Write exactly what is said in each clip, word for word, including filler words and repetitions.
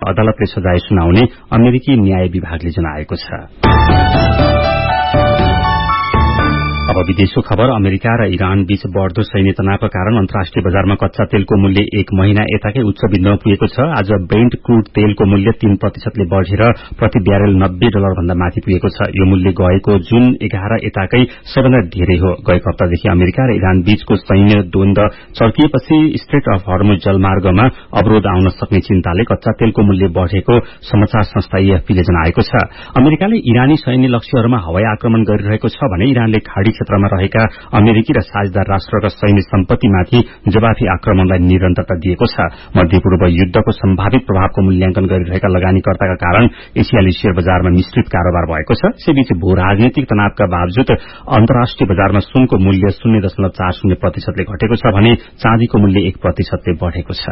अदालतले सजाय सुनाउने अमेरिकी न्याय विभागले जनाएको छ। अब विदेशको खबर। अमेरिका र इरान बीच बढ़दो सैन्य तनावका कारण अन्तर्राष्ट्रिय बजारमा कच्चा तेलको मूल्य एक महिना यताकै उच्च बिन्दुमा पुगेको छ। आज ब्रेन्ट क्रूड तेलको मूल्य तीन प्रतिशतले बढ़ेर प्रति ब्यारेल नब्बे डलर भन्दा माथि पुगेको छ। यो मूल्य गएको जुन एघार यताकै सबैभन्दा धेरै हो। गएको हप्तादेखि अमेरिका र इरान बीचको सैन्य द्वन्द चर्किएपछि स्ट्रेट अफ हर्मुज जलमार्गमा अवरोध आउन सक्ने चिन्ताले कच्चा तेलको मूल्य बढ़ेको समाचार संस्था एएफपीले जनाएको छ। अमेरिकाले इरानी सैन्य लक्ष्यहरूमा हवाई आक्रमण गरिरहेको छ भने इरानले खाड़ी क्षेत्रमा रहेका अमेरिकी र साझेदार राष्ट्रका सैन्य सम्पत्तिमाथि जवाफी आक्रमणलाई निरन्तरता दिएको छ। मध्यपूर्व युद्धको सम्भावित प्रभावको मूल्याङ्कन गरिरहेका लगानीकर्ताका कारण एसियाली शेयर बजारमा मिश्रित कारोबार भएको छ। यसैबीच भू राजनीतिक तनावका बावजुद अन्तर्राष्ट्रिय बजारमा सुनको मूल्य शून्य दशमलव चार शून्य प्रतिशतले घटेको छ भने चाँदीको मूल्य एक प्रतिशतले बढ़ेको छ।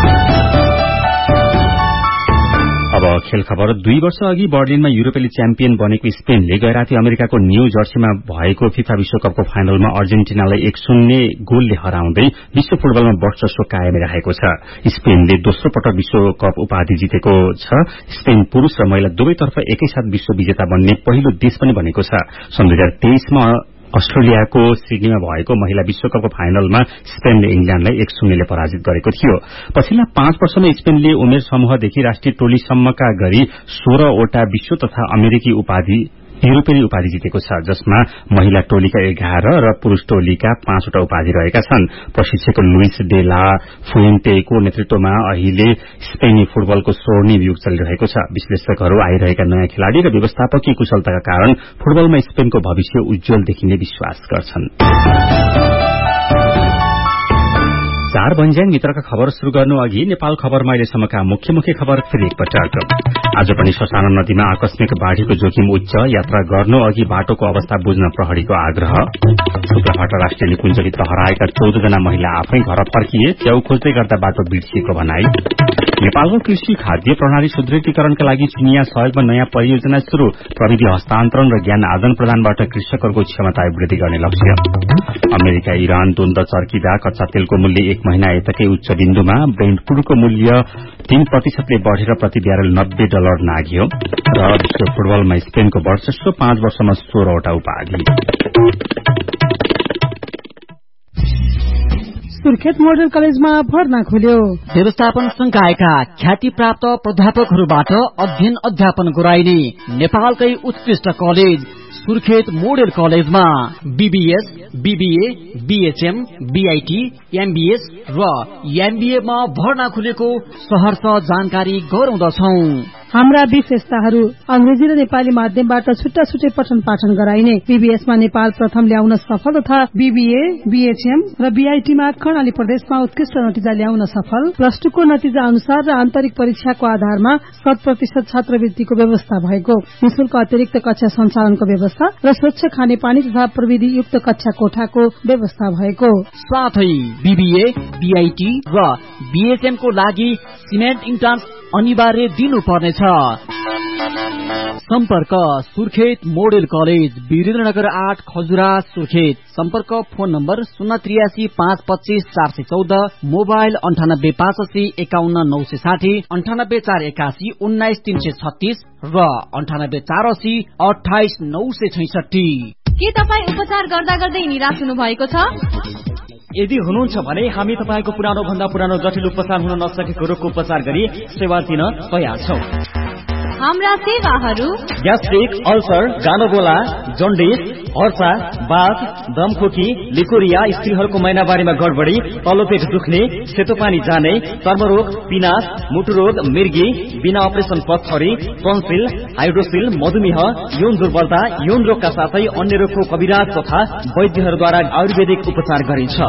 अब खेल खबर। दुई वर्ष अघि बर्लिनमा युरोपेली च्याम्पियन बनेको स्पेनले गैराती अमेरिकाको न्यू जर्सीमा भएको फिफा विश्वकपको फाइनलमा अर्जेन्टिनालाई एक शून्य गोलले हराउँदै विश्व फुटबलमा वर्चस्व कायमै राखेको छ। स्पेनले दोस्रो पटक विश्वकप उपाधि जितेको छ। स्पेन पुरूष र महिला दुवैतर्फ एकैसाथ विश्व विजेता बन्ने पहिलो देश पनि बनेको छ। सन् दुई हजार तेइसमा अस्ट्रेलियाको सिडनीमा भएको महिला विश्वकपको फाइनलमा स्पेनले इंग्ल्याण्डलाई एक शून्यले पराजित गरेको थियो। पछिल्ला पाँच वर्षमा स्पेनले उमेर समूहदेखि राष्ट्रिय टोलीसम्मका गरी सोह्रवटा विश्व तथा अमेरिकी उपाधि युरोपेली उपाधि जितेको छ, जसमा महिला टोलीका एघार र पुरूष टोलीका पाँचवटा उपाधि रहेका छन्। प्रशिक्षक लुइस डे ला फुएन्टेको नेतृत्वमा अहिले स्पेनी फुटबलको स्वर्णिम युग चलिरहेको छ। विश्लेषकहरू आइरहेका नयाँ खेलाड़ी र व्यवस्थापकीय कुशलताका कारण फुटबलमा स्पेनको भविष्य उज्जवल देखिने विश्वास गर्छन्। चार भन्ज्याङ मित्रका खबर शुरू गर्नु अघि नेपाल खबरमा अहिलेसम्मका मुख्य मुख्य खबर फेरि एकपटक। आज पनि ससाना नदीमा आकस्मिक बाढ़ीको जोखिम उच्च, यात्रा गर्नु अघि बाटोको अवस्था बुझ्न प्रहरीको आग्रह। शुक्रबाट राष्ट्रिय निकुञ्जभित्र हराएका चौध जना महिला आफै घर फर्किए, च्याउ खोज्दै गर्दा बाटो बिर्सिएको भनाई। नेपालको कृषि खाद्य प्रणाली सुदृढीकरणका लागि चिनिया सहयोगमा नयाँ परियोजना शुरू, प्रविधि हस्तान्तरण र ज्ञान आदान प्रदानबाट कृषकहरूको क्षमता वृद्धि गर्ने लक्ष्य। अमेरिका इरान द्वन्द चर्किँदा कच्चा तेलको मूल्य एक महिना यताकै उच्च बिन्दुमा, ब्रेन्ट क्रूडको मूल्य तीन प्रतिशतले बढ़ेर प्रति ब्यारेल नब्बे डलर नाग्यो र विश्व फुटबलमा स्पेनको वर्चस्व, पाँच वर्षमा सोह्रवटा उपाधि। सुर्खेत मोडल कलेजमा भर्ना खुल्यो। व्यवस्थापन संकायका ख्याति प्राप्त प्राध्यापकहरूबाट अध्ययन अध्यापन गराइने नेपालकै उत्कृष्ट कलेज सुर्खेत मोडल कलेजमा BBS, BBA, BHM, BIT, MBS र एमबीए मा भर्ना खुलेको सहर्ष जानकारी गराउँदछौं। हाम्रा विशेषताहरू अंग्रेजी र नेपाली माध्यमबाट छुट्टा छुट्टै पठन पाठन गराइने, बीबीएसमा नेपाल प्रथम ल्याउन सफल तथा बीबीए, बीएचएम र बीआईटीमा कर्णाली प्रदेशमा उत्कृष्ट नतिजा ल्याउन सफल, प्लस टू को नतिजा अनुसार र आन्तरिक परीक्षाको आधारमा शत प्रतिशत छात्रवृत्तिको व्यवस्था भएको, निशुल्क अतिरिक्त कक्षा सञ्चालनको व्यवस्था र स्वच्छ खानेपानी तथा प्रविधि युक्त कक्षा कोठाको व्यवस्था भएको साथै बीबीए, बीआईटी र बीएचएम को लागि सिमेन्ट इन्ट्रान्स अनिवार्य दिनुपर्नेछ। सम्पर्क सुर्खेत मोडेल कलेज, वीरेन्द्रनगर आठ, खजुरा, सुर्खेत। सम्पर्क फोन नम्बर शून्य त्रियासी पाँच पच्चीस चार सय चौध, मोबाइल अन्ठानब्बे पाँच अस्सी एकाउन्न नौ सय साठी, अन्ठानब्बे चार एकासी उन्नाइस तीन सय छत्तीस र अन्ठानब्बे चार अस्सी अठाइस नौ सय छैसठी। के तपाईँ उपचार गर्दा गर्दै निराश हुनु भएको छ? यदि हुनुहुन्छ भने हामी तपाईँको पुरानो भन्दा पुरानो जटिल उपचार हुन नसकेको रोगको उपचार गरी सेवा दिन तयार छौं। हाम्रा सेवाहरू ग्यास्ट्रिक, अल्सर, गानोबोला, जन्डिस, हर्सा, बाथ, दमखोकी, लिकोरिया, स्त्रीहरूको महिनावारीमा गडबडी, तल्लो पेट दुख्ने, सेतो पानी जाने, चर्मरोग, पिनास, मुटुरोग, मिर्गी, बिना अपरेसन पथरी, टन्सिल, हाइड्रोसिल, मधुमेह, यौन दुर्बलता, यौन रोगका साथै अन्य रोगको कविराज तथा वैद्यहरूद्वारा आयुर्वेदिक उपचार गरिन्छ।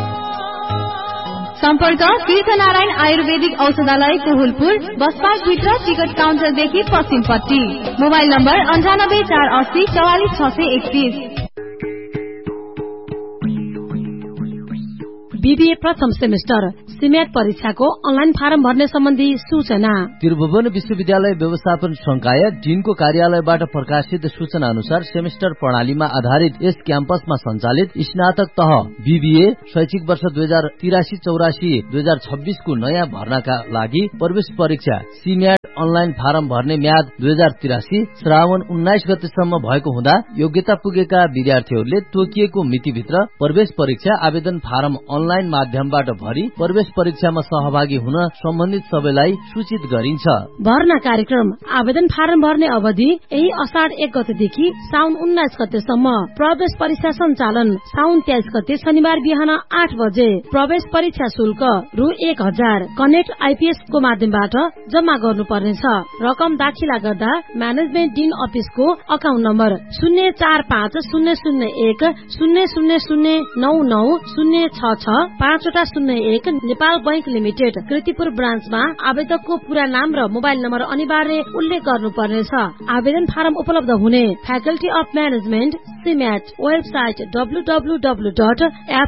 सम्पर्क तीर्थनारायण आयुर्वेदिक औषधालय कोहुलपुर, बसपार्क भित्र टिकट काउन्टरदेखि पश्चिमपट्टि। मोबाइल नम्बर अन्ठानब्बे चार अस्सी चौवालिस छ सय एकतीस। बीबीए प्रथम सेमेस्टर सिमेट परीक्षाको अनलाइन फारम भर्ने सम्बन्धी सूचना। त्रिभुवन विश्वविद्यालय व्यवस्थापन संकाय डीनको कार्यालयबाट प्रकाशित सूचना अनुसार सेमेस्टर प्रणालीमा आधारित यस क्याम्पसमा सञ्चालित स्नातक तह बीबीए शैक्षिक वर्ष दुई हजार तिरासी चौरासी दुई हजार छब्बीस को नयाँ भर्नाका लागि प्रवेश परीक्षा सिमेट अनलाइन फारम भर्ने म्याद दुई हजार तिरासी श्रावण उन्नाइस गतेसम्म भएको हुँदा योग्यता पुगेका विद्यार्थीहरूले तोकिएको मितिभित्र प्रवेश परीक्षा आवेदन फारम अनलाइन माध्यमबाट भरी प्रवेश परीक्षामा सहभागी हुन सम्बन्धित सबैलाई सूचित गरिन्छ। भर्ना कार्यक्रम आवेदन फारम भर्ने अवधि यही असाढ़ एक गतेदेखि साउन उन्नाइस गतेसम्म। प्रवेश परीक्षा सञ्चालन साउन तेइस गते शनिबार बिहान आठ बजे। प्रवेश परीक्षा शुल्क रु एक हजार कनेक्ट आइपीएस को माध्यमबाट जम्मा गर्नुपर्नेछ। रकम दाखिला गर्दा म्यानेजमेन्ट डिन अफिसको अकाउन्ट नम्बर शून्य चार पाँच शून्य शून्य एक शून्य शून्य शून्य नौ नौ शून्य छ छ पाँचवटा शून्य एक नेपाल बैंक लिमिटेड कृतिपुर ब्रान्चमा आवेदकको पूरा नाम र मोबाइल नम्बर अनिवार्य उल्लेख गर्नुपर्नेछ। आवेदन फारम उपलब्ध हुने faculty of management सिमेट website W W W dot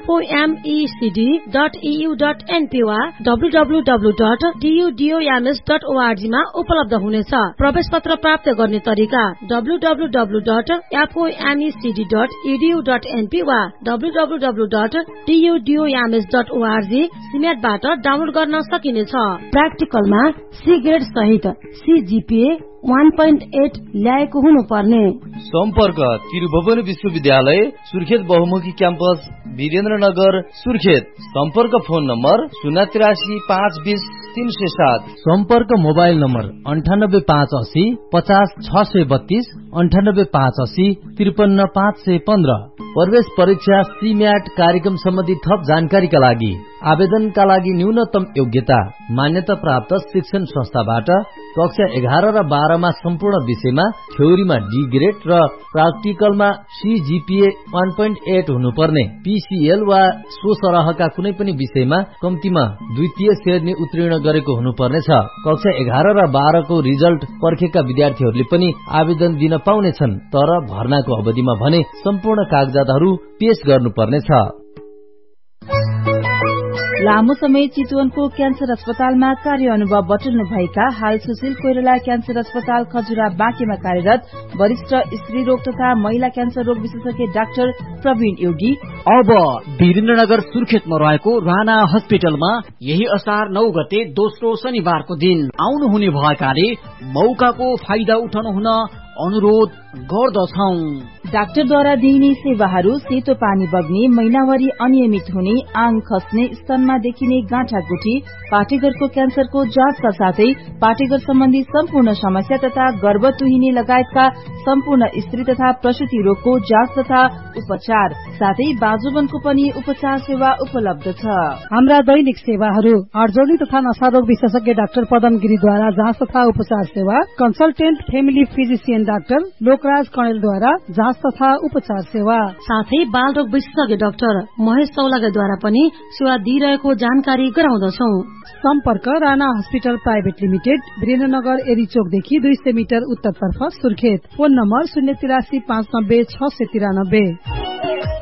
एफओएमईसीडी dot EU dot NP वा W W W dot टीयूडीओएमएस dot ORG मा उपलब्ध हुनेछ। प्रवेश पत्र प्राप्त गर्ने तरिका W W W dot एफओएमईसीडी dot EDU dot NP वा W W W dot टीयूडीओएमएस dot ORG सिमेटबाट download गर्न सकिनेछ। प्र्याक्टिकलमा सी ग्रेड सहित सीजीपीए एक पोइन्ट आठ ल्याएको हुनुपर्ने। सम्पर्क त्रिभुवन विश्वविद्यालय सुर्खेत बहुमुखी क्याम्पस वीरेन्द्रनगर सुर्खेत। सम्पर्क फोन नम्बर शून्य तिरासी पाँच बीस तीन सय सात। सम्पर्क मोबाइल नम्बर अन्ठानब्बे पाँच असी पचास छ सय बत्तीस अन्ठानब्बे पाँच असी त्रिपन्न पाँच सय पन्ध्र। प्रवेश परीक्षा सीम्याट कार्यक्रम सम्बन्धी थप जानकारीका लागि आवेदनका लागि न्यूनतम योग्यता मान्यता प्राप्त शिक्षण संस्थाबाट कक्षा एघार र बाह्रमा सम्पूर्ण विषयमा थ्योरीमा डी ग्रेड र प्राक्टिकलमा सीजीपीए एक पोइन्ट आठ हुनुपर्ने। पीसीएल वा सो सरहका कुनै पनि विषयमा कम्तीमा द्वितीय श्रेणी उत्तीर्ण गरेको हुनुपर्नेछ। कक्षा एघार र बाह्रको रिजल्ट पर्खेका विद्यार्थीहरूले पनि आवेदन दिन पाउनेछन्, तर भर्नाको अवधिमा भने सम्पूर्ण कागजातहरू पेश गर्नुपर्नेछ। लामो समय चितवनको क्यान्सर अस्पतालमा कार्य अनुभव बटुल्नु भएका हाल सुशील कोइराला क्यान्सर अस्पताल खजुरा बाँकेमा कार्यरत वरिष्ठ स्त्री रोग तथा महिला क्यान्सर रोग विशेषज्ञ डाक्टर प्रवीण योगी अब वीरेन्द्रनगर सुर्खेतमा रहेको राणा हस्पिटलमा यही असार नौ गते दोस्रो शनिबारको दिन आउनुहुने भएकाले मौकाको फाइदा उठाउनु हुन अनुरोध गर्दछौं। डाक्टरद्वारा दिइने सेवाहरू सेतो पानी बग्ने, महिनावारी अनियमित हुने, आङ खस्ने, स्तनमा देखिने गाँठागुठी, पाटेघरको क्यान्सरको जाँचका साथै पाटेघर सम्बन्धी सम्पूर्ण समस्या तथा गर्भ तुहिने लगायतका सम्पूर्ण स्त्री तथा प्रसूति रोगको जाँच तथा उपचार साथै बाजुबनको पनि उपचार सेवा उपलब्ध छ। हाम्रा दैनिक सेवाहरू अर्जोनी तथा नशारोग विशेषज्ञ डाक्टर पदम गिरीद्वारा जाँच तथा उपचार सेवा, consultant family physician doctor Lokraj कणेलद्वारा जाँच तथा उपचार सेवा, साथै बाल रोग विशेषज्ञ डाक्टर महेश चौलागाद्वारा पनि सेवा दिइरहेको जानकारी गराउँदछौ। सम्पर्क Rana hospital private limited, Birendranagar एरीचोकदेखि दुई सय मिटर उत्तरतर्फ सुर्खेत। फोन नम्बर शून्य तिरासी पाँच नब्बे छ सय तिरानब्बे।